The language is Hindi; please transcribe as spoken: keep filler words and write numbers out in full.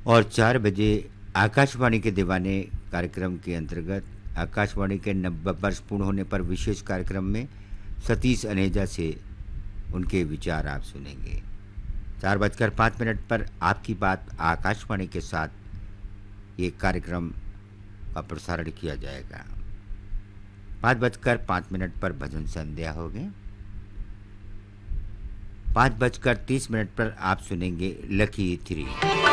और चार बजे आकाशवाणी के दीवाने कार्यक्रम के अंतर्गत आकाशवाणी के नब्बे वर्ष पूर्ण होने पर विशेष कार्यक्रम में सतीश अनेजा से उनके विचार आप सुनेंगे। चार बजकर पाँच मिनट पर आपकी बात आकाशवाणी के साथ ये कार्यक्रम का प्रसारण किया जाएगा। पाँच बजकर पाँच मिनट पर भजन संध्या होगी। पाँच बजकर तीस मिनट पर आप सुनेंगे लकी थ्री।